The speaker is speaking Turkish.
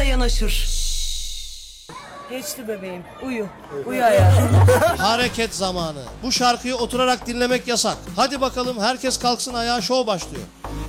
yanaşır. Geçti bebeğim. Uyu. Uyu hayatım. Hareket zamanı. Bu şarkıyı oturarak dinlemek yasak. Hadi bakalım herkes kalksın ayağa, şov başlıyor.